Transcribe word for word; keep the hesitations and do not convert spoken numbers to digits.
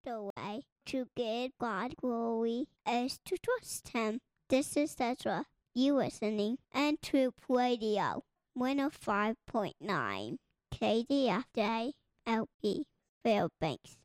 The way to give God glory is to trust Him. This is Ezra. You listening and Troop Radio one oh five point nine K D F J L P Fairbanks.